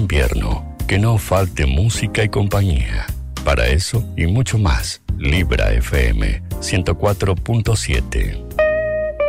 invierno, que no falte música y compañía. Para eso y mucho más, Libra FM 104.7.